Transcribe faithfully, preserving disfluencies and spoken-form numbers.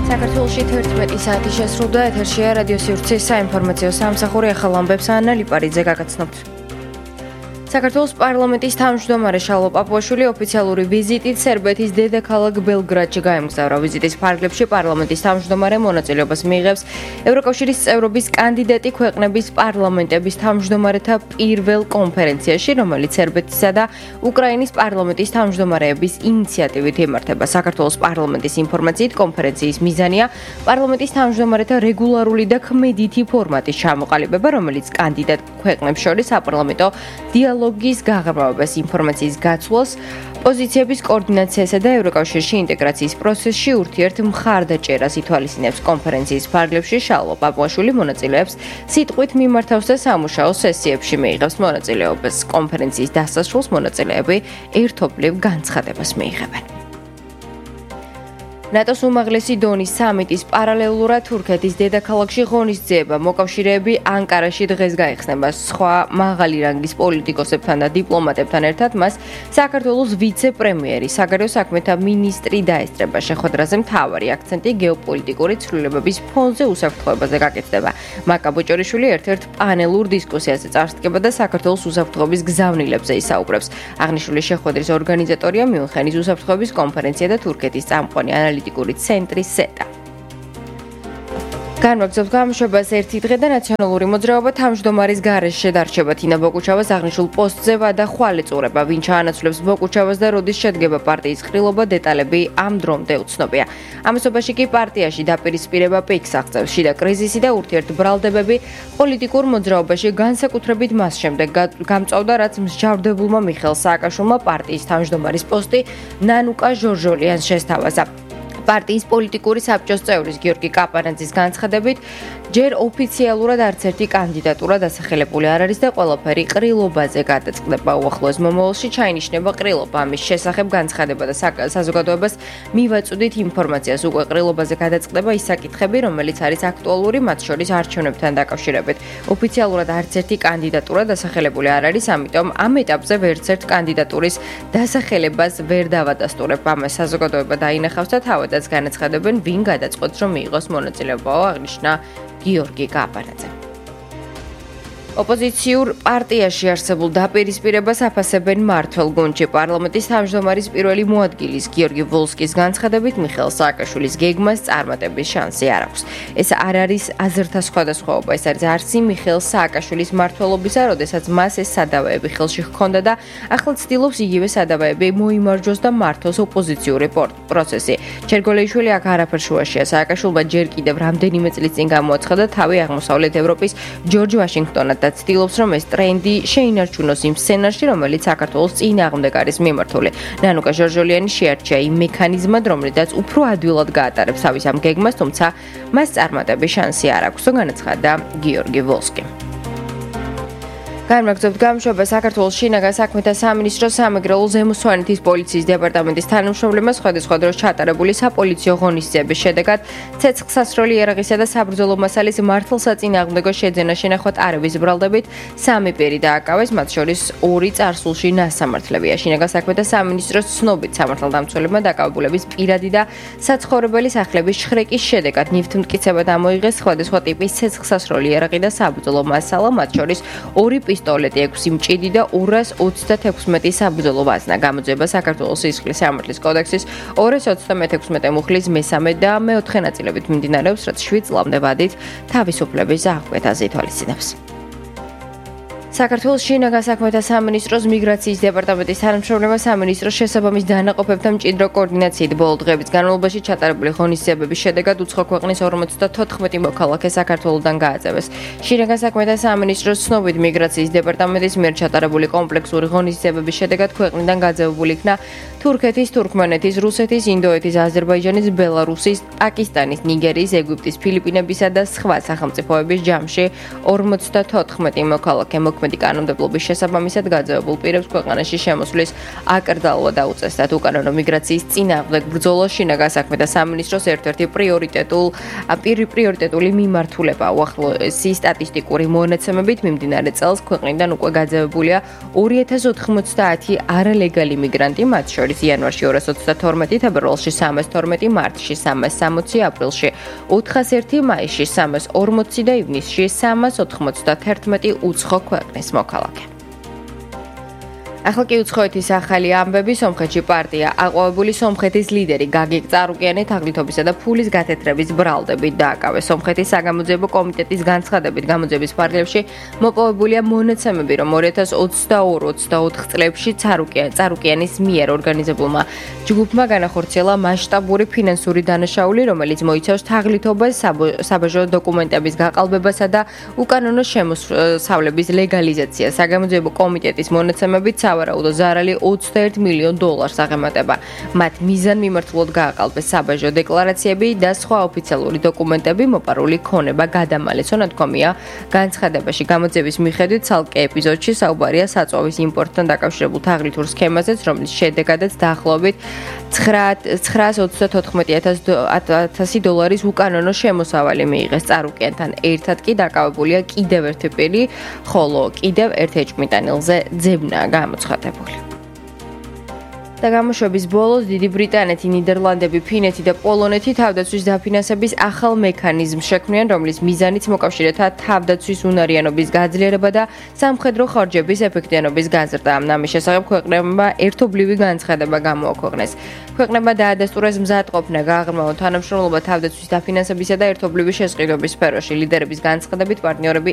საქართველოში თერთმეტი საათი შესრულდა, ეთერშია რადიო სივრცის საინფორმაციო სამსახური, ახალ ამბებს ანა ლიპარიძე გაგაცნობთ. საქართველოს პარლამენტის თავმჯდომარე შალვა პაპუაშვილი ოფიციალური ვიზიტით სერბეთის დედაქალაქ ბელგრადში გაემგზავრა. ვიზიტის ფარგლებში პარლამენტის თავმჯდომარე მონაწილეობას მიიღებს ევროკავშირის წევრობის კანდიდატი ქვეყნების პარლამენტების თავმჯდომარეთა პირველ კონფერენციაში, რომელიც სერბეთისა და უკრაინის პარლამენტის თავმჯდომარეების ინიციატივით იმართება. საქართველოს პარლამენტის ინფორმაციით კონფერენციის მიზანია პარლამენტის თავმჯდომარეთა რეგულარული და ქმედითი ფორმატის ჩამოყალიბება, რომელიც კანდიდატ ქვეყნებს შორის საპარლამენტო დიალოგის გაღრმავებას, ინფორმაციის გაცვლას, პოზიციების კოორდინაციასა და ევროკავშირში ინტეგრაციის პროცესში ურთიერთ მხარდაჭერას ითვალისწინებს. კონფერენციის ფარგლებში შალვა პაპუაშვილი მონაწილეებს სიტყვით მიმართავს და სამუშაო სესიებში მიიღებს მონაწილეობას. კონფერენციის დასასრულს მონაწილეები ერთობლივ განცხადებას მიიღებენ. ნატოს უმაღლესი დონის სამიტის პარალელურად თურქეთის დედაქალაქში ღონისძიება მოკავშირეები ანკარაში დღეს გაიხსნება. სხვა მაღალი რანგის პოლიტიკოსებთან და დიპლომატებთან ერთად მას საქართველოს ვიცე-პრემიერი, საგარეო საქმეთა მინისტრი დაესწრება. შეხვედრაზე მთავარი აქცენტი გეოპოლიტიკური ცვლილებების ფონზე უსაფრთხოებაზე გაკეთდება. მაკა ბოჭორიშვილი ერთ-ერთ პანელურ დისკუსიაზე წარსდგება და საქართველოს უსაფრთხოების გზავნილებზე ისაუბრებს. აღნიშნული შეხვედრის ორგანიზატორია მიუნხენის უსაფრთხოების კონფერენცია და თურქეთის წამყვანი ანალიტიკური ცენტრი სეტა. განვაგრძობთ გამოშვებას ერთი დღე და ნაციონალური მოძრაობა თავმჯდომარის გარეშე შედარჩება. თინა ბოკუჩავას აღნიშნულ პოსტზე ვადახვალ ეწურება. ვინ ჩაანაცვლებს ბოკუჩავას და როდის შედგება პარტიის ყრილობა, დეტალები ამ დრომდე უცნობია. ამასობაში კი პარტიაში დაპირისპირება პიკს აღწევს. შიდა კრიზისი და ურთიერთბრალდებები პოლიტიკურ მოძრაობაში განსაკუთრებით მას შემდეგ გამწვავდა, რაც მსჯავრდებულმა მიხეილ სააკაშვილმა პარტიის თავმჯდომარის პოსტი ნანუკა ჟორჟოლიანს შესთავაზა. პარტიის პოლიტიკური საბჭოს წევრის გიორგი კაპარანძის განცხადებით, ჯერ ოფიციალურად არც ერთი კანდიდატურა დასახელებული არ არის და ყველაფერი ყრილობაზე გადაწყდება. უახლოეს მომავალში ჩაინიშნება ყრილობა. ამის შესახებ განცხადება და საზოგადოებას მივაწვდით ინფორმაციას. უკვე ყრილობაზე გადაწყდება ის საკითხები, რომელიც არის აქტუალური, მათ შორის არჩევნებთან დაკავშირებით. ოფიციალურად არც ერთი კანდიდატურა დასახელებული არ არის, ამიტომ ამ ეტაპზე ვერც ერთ კანდიდატურის დასახელებას ვერ დავადასტურებ. ამას საზოგადოება დაინახავს და თავადაც განაცხადებენ, ვინ გადაწყვეტს, რომ მიიღოს მონაწილეობა, აღნიშნა გიორგი კაპარაძე. ოპოზიციურ პარტიაში არსებულ დაპირისპირებას აფასებენ მმართველ გუნდში. პარლამენტის თავმჯდომარის პირველი მოადგილის გიორგი ვოლსკის განცხადებით, მიხეილ სააკაშვილის გეგმას წარმატების შანსი არ აქვს. ეს არ არის აზრთა სხვადასხვაობა, ეს არის არსი მიხეილ სააკაშვილის მმართველობისა, როდესაც მას ეს სადავეები ხელში ჰქონდა და ახლა ცდილობს იგივე სადავეები მოიმარჯვოს და მართოს ოპოზიციური პროცესი. ჩერგოლეიშვილი აქ არაფერ შუაშია. სააკაშვილმა ჯერ კიდევ რამდენიმე წლის წინ გამოაცხადა თავი აღმოსავლეთ ევროპის ჯორჯ ვაშინგტონად. ცდილობს, რომ ეს ტრენდი შეინარჩუნოს იმ სცენარში, რომელიც საქართველოს წინააღმდეგ არის მიმართული. ნანუკა ჟორჟოლიანი შეარჩია იმ მექანიზმად, რომლითაც უფრო ადვილად გაატარებს თავის ამ გეგმას, თუმცა მას წარმატების შანსი არ აქვს, განაცხადა გიორგი ვოლსკი. განვაგრძობთ გამოშვება. საქართველოს შინაგან საქმეთა სამინისტროს სამეგრელო ზემოსვანეთის პოლიციის დეპარტამენტის თანამშრომლებმა სხვადასხვა დროს ჩატარებული საპოლიციო ღონისძიების შედეგად ცეცხლსასროლი იარაღისა და საბრძოლო მასალის მართლსაწინააღმდეგო შეძენა შენახვა ტარების ბრალდებით სამი პირი დააკავეს, მათ შორის ორი წარსულში ნასამართლებია. შინაგან საქმეთა სამინისტროს ცნობით სამართალდამცველებმა დაკავებულების პირადი და საცხოვრებელი სახლების შხრეკის შედეგად ნივთმტკიცება დამოიღეს სხვადასხვა ტიპის ცეცხლსასროლი იარაღი და საბრძოლო მასალა, მათ შორის ორი პისტოლეტი, ექვსი მჭიდი და ორას ოცდათექვსმეტი საბრძოლო ვაზნა. გამოძიება საქართველოს სისხლის სამართლის კოდექსის ორას ოცდამეთექვსმეტი მუხლის მესამე და მეოთხე ნაწილებით მიმდინარეობს, რაც შვიდ წლამდე ვადით თავისუფლების აღკვეთაზე ითვალისწინებს. საქართველოს შინაგან საქმეთა სამინისტროს მიგრაციის დეპარტამენტის თანამშრომლებმა სამინისტროს შესაბამის დანაყოფებთან მჭიდრო კოორდინაციით ბოლო დღეების განმავლობაში ჩატარებული ღონისძიებების შედეგად უცხო ქვეყნის ორმოცდათოთხმეტი მოქალაქე საქართველოდან გააწევეს. შინაგან საქმეთა სამინისტროს ცნობით მიგრაციის დეპარტამენტის მიერ ჩატარებული კომპლექსური ღონისძიებების შედეგად ქვეყნიდან გაძევებული იქნა თურქეთის, თურქმენეთის, რუსეთის, ინდოეთის, აზერბაიჯანის, ბელარუსის, პაკისტანის, ნიგერიის, ეგვიპტის, ფილიპინებისა და სხვა სახელმწიფოების ჯამში ორმოცდათოთხმეტი მოქალაქე. ათოთხმეტი კანონმდებლობის შესაბამისად გაძევებულ პირებს ქვეყანაში შემოსვლის აკრძალვა დაუწესდათ. უკანონო მიგრაციის წინააღმდეგ ბრძოლა შინაგან საქმეთა სამინისტროს ერთ-ერთი პრიორიტეტულ პრიორიტეტული მიმართულება. უახლოესი სტატისტიკური მონაცემებით მიმდინარე წელს ქვეყნიდან უკვე გაძევებულია ორი ათას ოთხმოცდაათი არალეგალი მიგრანტი, მათ შორის იანვარში ორას ოცდათორმეტი, თებერვალში სამას თორმეტი, მარტში სამას სამოცი, აპრილში ოთხას ერთი, მაისში სამას ორმოცი და ივნისში სამას ოთხმოცდათერთმეტი უცხო ქვეყნის მოქალაქე. ახლა კი უცხოეთის ახალი ამბები. სომხეთში პარტია აყვავებული სომხეთის ლიდერი გაგიკ წარუკიანი თაღლითობისა და ფულის გათეთრების ბრალდებით დააკავეს. სომხეთის საგამოძიებო კომიტეტის განცხადებით გამოძიების ფარგლებში მოპოვებულია მონაცემები, რომ ორი ათას ოცდაორი ოცდაოთხ წლებში წარუკიანის მიერ ორგანიზებულმა ჯგუფმა განახორციელა მასშტაბური ფინანსური დანაშაული, რომელიც მოიცავს თაღლითობას, საბაჟო დოკუმენტების გაყალბებასა და უკანონო შემოსავლების ლეგალიზაციას. საგამოძიებო კომიტეტის მონაცემებით სავარაუდო ზარალი ოცდაერთ მილიონ დოლარს აღემატება. მათ მიზანმიმართულად გააყალბეს საბაჟო დეკლარაციები და სხვა ოფიციალური დოკუმენტები, მოპარული ქონება გადამალეს. ნათქვამია განცხადებაში. გამოძიების მიხედვით ცალკე ეპიზოდში საუბარია საწვავის იმპორტთან დაკავშირებულ თაღლითურ სქემაზეც, რომლის შედეგადაც დაახლოებით ცხრაას ოცდათოთხმეტი ათასი დოლარის უკანონო შემოსავალი მიიღეს. წარუკიანთან ერთად კი დაკავებულია კიდევ ერთი პირი, ხოლო კიდევ ერთ ეჭვმიტანილზე ძებნა გამოცხადებული. და გამოშვების ბოლოს დიდი ბრიტანეთი, ნიდერლანდები, ფინეთი და პოლონეთი თავდაცვის დაფინანსების ახალ მექანიზმს შექმნიან, რომლის მიზანიც მოკავშირეთა თავდაცვის უნარიანობის გაძლიერება და სამხედრო ხარჯების ეფექტიანობის გაზრდა. ამის შესახებ ქვეყნებმა ერთობლივი განცხადება გამოაქვეყნეს. ქვეყნებმა დაადასტურეს მზადყოფნა გააღრმავონ თანამშრომლობა თავდაცვის დაფინანსებისა და ერთობლივი შესყიდვების სფეროში. ლიდერების განცხადებით პარტნიორები